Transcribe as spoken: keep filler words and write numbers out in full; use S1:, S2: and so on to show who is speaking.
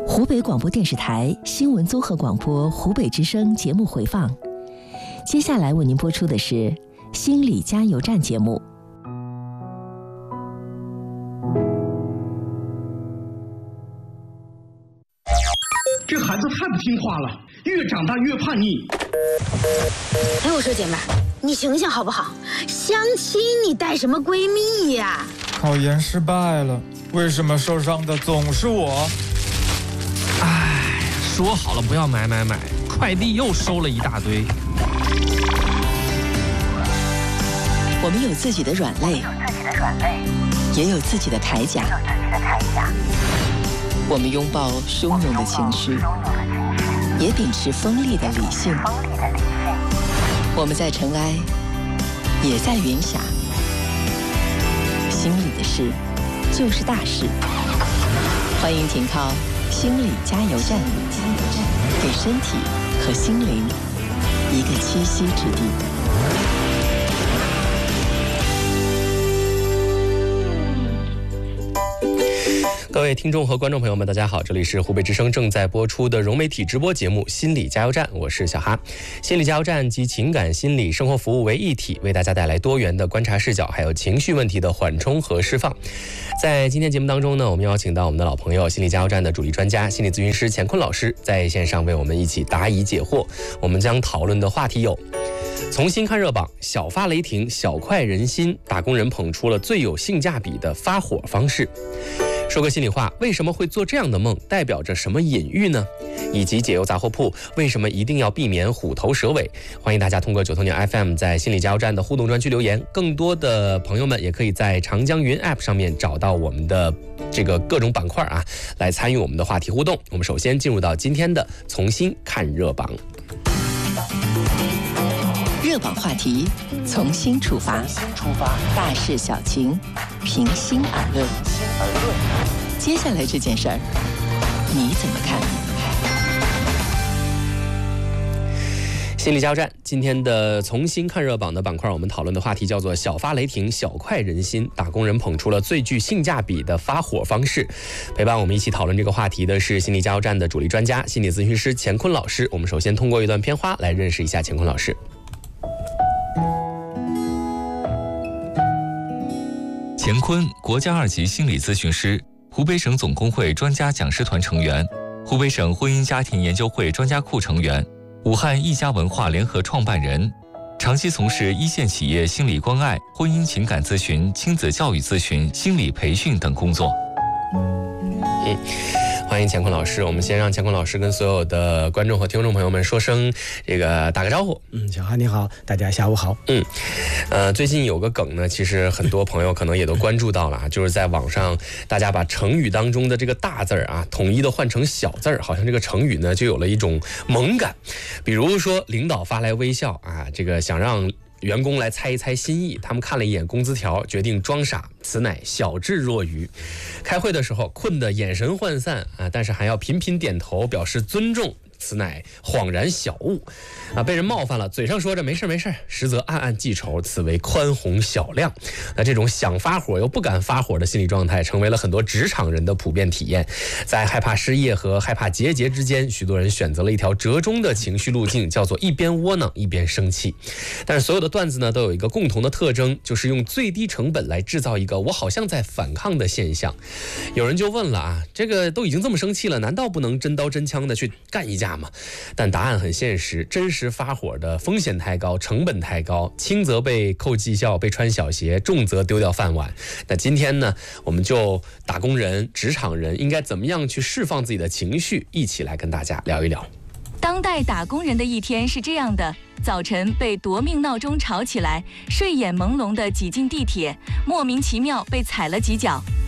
S1: 湖北广播电视台新闻综合广播湖北之声节目回放。接下来为您播出的是心理加油站节目。
S2: 这孩子太不听话了，越长大越叛逆。
S3: 哎，我说姐妹儿，你醒醒好不好？相亲你带什么闺蜜呀？
S4: 考研失败了，为什么受伤的总是我？
S5: 唉，说好了不要买买买，快递又收了一大堆。
S1: 我们有自己的软肋，也有自己的铠甲。我们拥抱汹涌的情绪，也秉持锋利的理性。我们在尘埃，也在云霞。心里的事，就是大事。欢迎停靠心理加油站，给身体和心灵一个栖息之地。
S6: 各位听众和观众朋友们，大家好，这里是湖北之声正在播出的融媒体直播节目《心理加油站》，我是小哈。心理加油站集情感、心理、生活服务为一体，为大家带来多元的观察视角，还有情绪问题的缓冲和释放。在今天节目当中呢，我们邀请到我们的老朋友心理加油站的主力专家、心理咨询师乾坤老师，在线上为我们一起答疑解惑。我们将讨论的话题有：从新看热榜，小发雷霆，小快人心，打工人捧出了最有性价比的发火方式。说个心里话，为什么会做这样的梦，代表着什么隐喻呢？以及解忧杂货铺为什么一定要避免虎头蛇尾？欢迎大家通过九头鸟 F M 在心理加油站的互动专区留言，更多的朋友们也可以在长江云 App 上面找到我们的这个各种板块啊，来参与我们的话题互动。我们首先进入到今天的从新看热榜。
S1: 热榜话题，从新出发，大事小情，平心而论。接下来这件事儿，你怎么看？
S6: 心理加油站今天的从新看热榜的板块，我们讨论的话题叫做小发雷霆，小快人心，打工人捧出了最具性价比的发火方式。陪伴我们一起讨论这个话题的是心理加油站的主力专家、心理咨询师乾坤老师。我们首先通过一段片花来认识一下乾坤老师。
S7: 乾坤，国家二级心理咨询师，湖北省总工会专家讲师团成员，湖北省婚姻家庭研究会专家库成员，武汉一家文化联合创办人，长期从事一线企业心理关爱、婚姻情感咨询、亲子教育咨询、心理培训等工作。
S6: 嗯，欢迎乾坤老师。我们先让乾坤老师跟所有的观众和听众朋友们说声这个打个招呼。
S8: 嗯，小哈你好，大家下午好。
S6: 嗯，呃，最近有个梗呢，其实很多朋友可能也都关注到了啊，就是在网上大家把成语当中的这个大字儿啊，统一的换成小字儿，好像这个成语呢就有了一种萌感。比如说，领导发来微笑啊，这个想让员工来猜一猜心意，他们看了一眼工资条，决定装傻，此乃小智若愚。开会的时候困得眼神涣散啊，但是还要频频点头表示尊重，此乃恍然小悟啊，被人冒犯了，嘴上说着没事没事，实则暗暗记仇，此为宽宏小量。那这种想发火又不敢发火的心理状态，成为了很多职场人的普遍体验。在害怕失业和害怕结节之间，许多人选择了一条折中的情绪路径，叫做一边窝囊一边生气。但是所有的段子呢，都有一个共同的特征，就是用最低成本来制造一个我好像在反抗的现象。有人就问了啊，这个都已经这么生气了，难道不能真刀真枪的去干一架吗？但答案很现实，真实发火的风险太高，成本太高，轻则被扣绩效，被穿小鞋，重则丢掉饭碗。那今天呢，我们就打工人、职场人应该怎么样去释放自己的情绪，一起来跟大家聊一聊。
S9: 当代打工人的一天是这样的：早晨被夺命闹钟吵起来，睡眼朦胧地挤进地铁，莫名其妙被踩了几脚，